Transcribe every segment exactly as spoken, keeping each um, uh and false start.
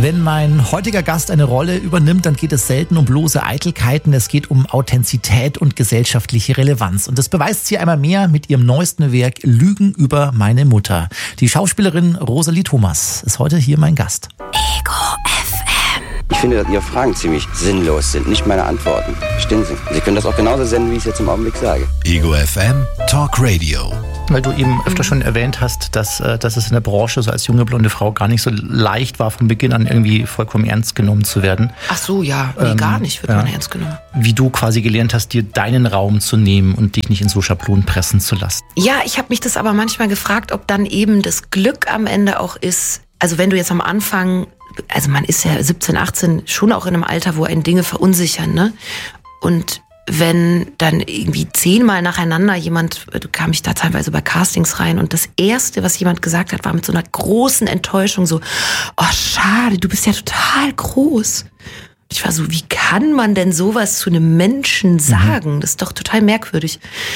Wenn mein heutiger Gast eine Rolle übernimmt, dann geht es selten um bloße Eitelkeiten. Es geht um Authentizität und gesellschaftliche Relevanz. Und das beweist sie einmal mehr mit ihrem neuesten Werk Lügen über meine Mutter. Die Schauspielerin Rosalie Thomas ist heute hier mein Gast. Ego F M. Ich finde, dass Ihre Fragen ziemlich sinnlos sind, nicht meine Antworten. Verstehen Sie? Sie können das auch genauso senden, wie ich es jetzt im Augenblick sage. Ego F M Talk Radio. Weil du eben öfter schon erwähnt hast, dass, dass es in der Branche so als junge blonde Frau gar nicht so leicht war, von Beginn an irgendwie vollkommen ernst genommen zu werden. Ach so, ja, nee, ähm, gar nicht wird ja. man ernst genommen. Wie du quasi gelernt hast, dir deinen Raum zu nehmen und dich nicht in so Schablonen pressen zu lassen. Ja, ich habe mich das aber manchmal gefragt, ob dann eben das Glück am Ende auch ist, also wenn du jetzt am Anfang, also man ist ja siebzehn, achtzehn, schon auch in einem Alter, wo einen Dinge verunsichern, ne? Und wenn dann irgendwie zehnmal nacheinander jemand, du kam ich da teilweise bei Castings rein und das Erste, was jemand gesagt hat, war mit so einer großen Enttäuschung so, oh schade, du bist ja total groß. Ich war so, wie kann man denn sowas zu einem Menschen sagen? Das ist doch total merkwürdig.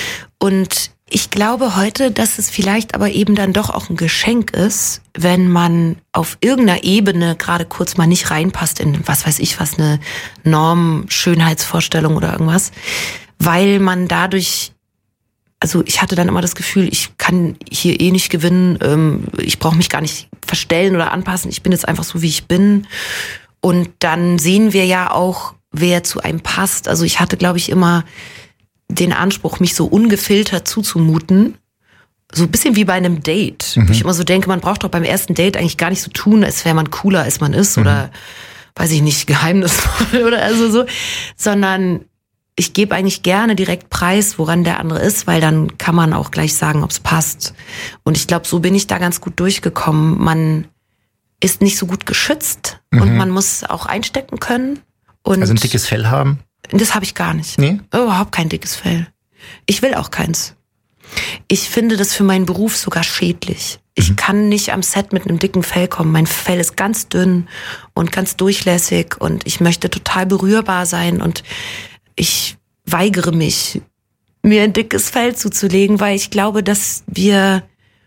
Und ich glaube heute, dass es vielleicht aber eben dann doch auch ein Geschenk ist, wenn man auf irgendeiner Ebene gerade kurz mal nicht reinpasst in, was weiß ich, was eine Norm, Schönheitsvorstellung oder irgendwas, weil man dadurch, also ich hatte dann immer das Gefühl, ich kann hier eh nicht gewinnen, ich brauche mich gar nicht verstellen oder anpassen, ich bin jetzt einfach so, wie ich bin. Und dann sehen wir ja auch, wer zu einem passt. Also ich hatte, glaube ich, immer den Anspruch, mich so ungefiltert zuzumuten. So ein bisschen wie bei einem Date. Mhm. Wo ich immer so denke, man braucht doch beim ersten Date eigentlich gar nicht so tun, als wäre man cooler, als man ist. Mhm. Oder, weiß ich nicht, geheimnisvoll oder also so. Sondern ich gebe eigentlich gerne direkt preis, woran der andere ist, weil dann kann man auch gleich sagen, ob es passt. Und ich glaube, so bin ich da ganz gut durchgekommen. Man ist nicht so gut geschützt mhm. und man muss auch einstecken können. Und also ein dickes Fell haben? Das habe ich gar nicht. Nee? Überhaupt kein dickes Fell. Ich will auch keins. Ich finde das für meinen Beruf sogar schädlich. Ich mhm. kann nicht am Set mit einem dicken Fell kommen. Mein Fell ist ganz dünn und ganz durchlässig und ich möchte total berührbar sein und ich weigere mich, mir ein dickes Fell zuzulegen, weil ich glaube, dass wir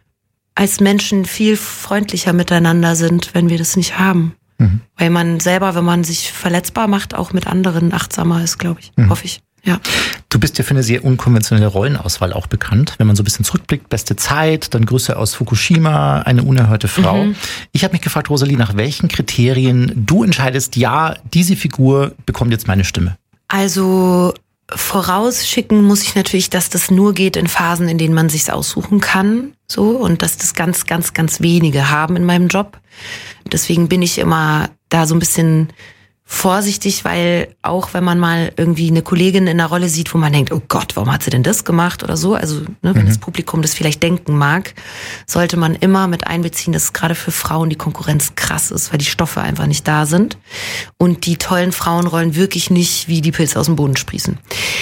als Menschen viel freundlicher miteinander sind, wenn wir das nicht haben. Mhm. Weil man selber, wenn man sich verletzbar macht, auch mit anderen achtsamer ist, glaube ich. Mhm. Hoffe ich. Ja. Du bist ja für eine sehr unkonventionelle Rollenauswahl auch bekannt. Wenn man so ein bisschen zurückblickt, beste Zeit, dann Grüße aus Fukushima, eine unerhörte Frau. Mhm. Ich habe mich gefragt, Rosalie, nach welchen Kriterien du entscheidest, ja, diese Figur bekommt jetzt meine Stimme? Also vorausschicken muss ich natürlich, dass das nur geht in Phasen, in denen man sich's aussuchen kann, so, und dass das ganz, ganz, ganz wenige haben in meinem Job. Deswegen bin ich immer da so ein bisschen vorsichtig, weil auch wenn man mal irgendwie eine Kollegin in einer Rolle sieht, wo man denkt, oh Gott, warum hat sie denn das gemacht oder so, also ne, wenn mhm. das Publikum das vielleicht denken mag, sollte man immer mit einbeziehen, dass gerade für Frauen die Konkurrenz krass ist, weil die Stoffe einfach nicht da sind und die tollen Frauenrollen wirklich nicht wie die Pilze aus dem Boden sprießen.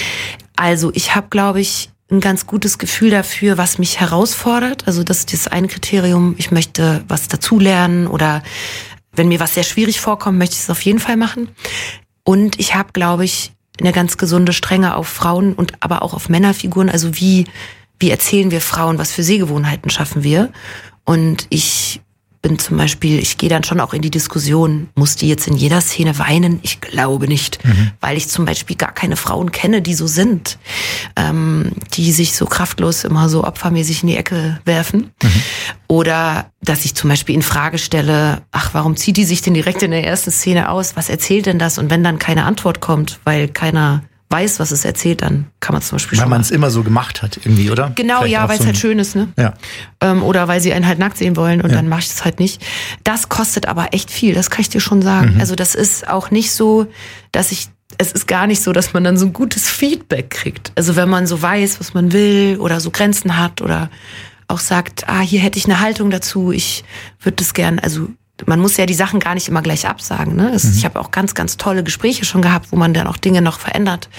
Also ich habe, glaube ich, ein ganz gutes Gefühl dafür, was mich herausfordert. Also das ist das eine Kriterium, ich möchte was dazulernen oder wenn mir was sehr schwierig vorkommt, möchte ich es auf jeden Fall machen. Und ich habe, glaube ich, eine ganz gesunde Strenge auf Frauen und aber auch auf Männerfiguren. Also wie, wie erzählen wir Frauen, was für Sehgewohnheiten schaffen wir? Und ich bin zum Beispiel, ich gehe dann schon auch in die Diskussion, muss die jetzt in jeder Szene weinen? Ich glaube nicht, mhm. weil ich zum Beispiel gar keine Frauen kenne, die so sind, ähm, die sich so kraftlos immer so opfermäßig in die Ecke werfen. Mhm. Oder dass ich zum Beispiel in Frage stelle, ach, warum zieht die sich denn direkt in der ersten Szene aus? Was erzählt denn das? Und wenn dann keine Antwort kommt, weil keiner weiß, was es erzählt, dann kann man zum Beispiel weil schon. Weil man es immer so gemacht hat irgendwie, oder? Genau, vielleicht ja, weil es so halt schön ist, ne? Ja. Ähm, oder weil sie einen halt nackt sehen wollen und ja. dann mache ich das halt nicht. Das kostet aber echt viel, das kann ich dir schon sagen. Mhm. Also das ist auch nicht so, dass ich, es ist gar nicht so, dass man dann so ein gutes Feedback kriegt. Also wenn man so weiß, was man will oder so Grenzen hat oder auch sagt, ah, hier hätte ich eine Haltung dazu, ich würde das gern, also man muss ja die Sachen gar nicht immer gleich absagen. Ne? Es, mhm. Ich habe auch ganz, ganz tolle Gespräche schon gehabt, wo man dann auch Dinge noch verändert.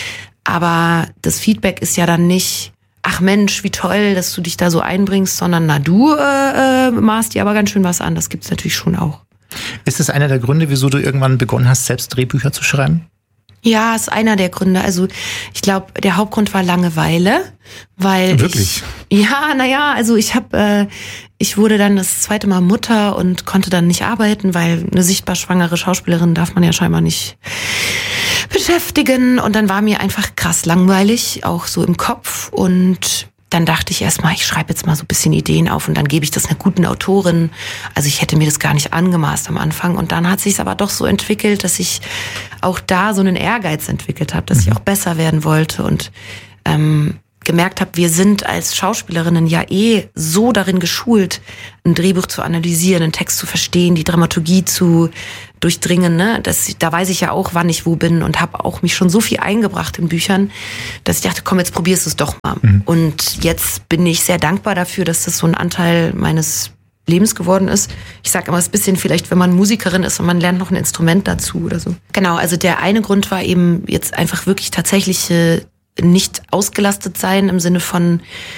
Aber das Feedback ist ja dann nicht, ach Mensch, wie toll, dass du dich da so einbringst, sondern na, du äh, äh, maßt dir aber ganz schön was an. Das gibt's natürlich schon auch. Ist das einer der Gründe, wieso du irgendwann begonnen hast, selbst Drehbücher zu schreiben? Ja, ist einer der Gründe. Also ich glaube, der Hauptgrund war Langeweile, weil Wirklich? Ich, ja, naja, also ich habe, äh, ich wurde dann das zweite Mal Mutter und konnte dann nicht arbeiten, weil eine sichtbar schwangere Schauspielerin darf man ja scheinbar nicht beschäftigen. Und dann war mir einfach krass langweilig, auch so im Kopf. Und dann dachte ich erstmal, ich schreibe jetzt mal so ein bisschen Ideen auf und dann gebe ich das einer guten Autorin. Also ich hätte mir das gar nicht angemaßt am Anfang. Und dann hat sich es aber doch so entwickelt, dass ich auch da so einen Ehrgeiz entwickelt habe, dass ich auch besser werden wollte und ähm, gemerkt habe, wir sind als Schauspielerinnen ja eh so darin geschult, ein Drehbuch zu analysieren, einen Text zu verstehen, die Dramaturgie zu durchdringen. Ne? Das, da weiß ich ja auch, wann ich wo bin und habe auch mich schon so viel eingebracht in Büchern, dass ich dachte, komm, jetzt probierst du es doch mal. Mhm. Und jetzt bin ich sehr dankbar dafür, dass das so ein Anteil meines Lebens geworden ist. Ich sage immer, es ist ein bisschen vielleicht, wenn man Musikerin ist und man lernt noch ein Instrument dazu oder so. Genau, also der eine Grund war eben jetzt einfach wirklich tatsächliche nicht ausgelastet sein im Sinne von,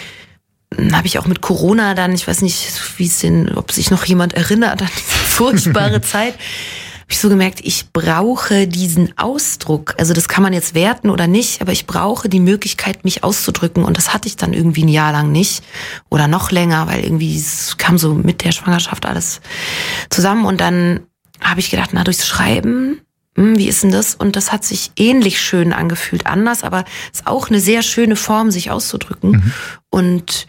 habe ich auch mit Corona dann, ich weiß nicht, wie es denn, ob sich noch jemand erinnert an diese furchtbare Zeit, habe ich so gemerkt, ich brauche diesen Ausdruck. Also das kann man jetzt werten oder nicht, aber ich brauche die Möglichkeit, mich auszudrücken. Und das hatte ich dann irgendwie ein Jahr lang nicht oder noch länger, weil irgendwie es kam so mit der Schwangerschaft alles zusammen. Und dann habe ich gedacht, na, durchs Schreiben, wie ist denn das? Und das hat sich ähnlich schön angefühlt, anders, aber es ist auch eine sehr schöne Form, sich auszudrücken. Mhm. Und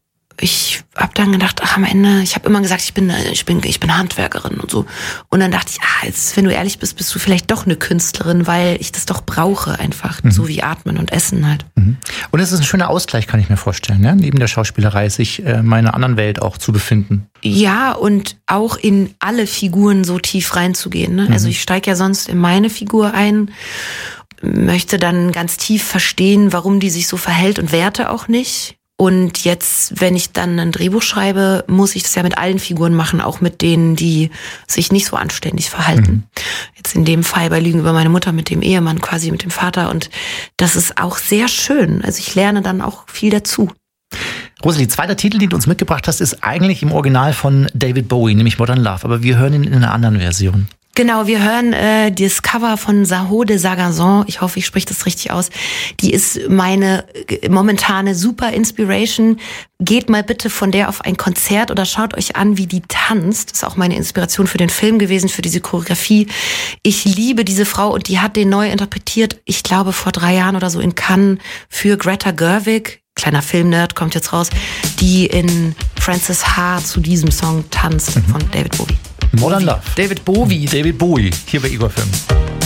ich habe dann gedacht, ach, am Ende, ich habe immer gesagt, ich bin, ich bin, ich bin Handwerkerin und so. Und dann dachte ich, ah, jetzt, wenn du ehrlich bist, bist du vielleicht doch eine Künstlerin, weil ich das doch brauche einfach, mhm. so wie Atmen und Essen halt. Mhm. Und es ist ein schöner Ausgleich, kann ich mir vorstellen, ja? Neben der Schauspielerei, sich äh, in einer anderen Welt auch zu befinden. Ja, und auch in alle Figuren so tief reinzugehen. Ne? Mhm. Also ich steige ja sonst in meine Figur ein, möchte dann ganz tief verstehen, warum die sich so verhält und werte auch nicht. Und jetzt, wenn ich dann ein Drehbuch schreibe, muss ich das ja mit allen Figuren machen, auch mit denen, die sich nicht so anständig verhalten. Mhm. Jetzt in dem Fall bei Lügen über meine Mutter mit dem Ehemann, quasi mit dem Vater. Und das ist auch sehr schön. Also ich lerne dann auch viel dazu. Rosalie, zweiter Titel, den du uns mitgebracht hast, ist eigentlich im Original von David Bowie, nämlich Modern Love. Aber wir hören ihn in einer anderen Version. Genau, wir hören äh, das Cover von Saho de Sagazon. Ich hoffe, ich spreche das richtig aus. Die ist meine äh, momentane super Inspiration. Geht mal bitte von der auf ein Konzert oder schaut euch an, wie die tanzt. Das ist auch meine Inspiration für den Film gewesen, für diese Choreografie. Ich liebe diese Frau und die hat den neu interpretiert, ich glaube vor drei Jahren oder so in Cannes für Greta Gerwig. Kleiner Filmnerd, kommt jetzt raus, die in Frances Ha zu diesem Song tanzt mhm. von David Bowie. Modern Love. David Bowie. David Bowie, hier bei Igor Film.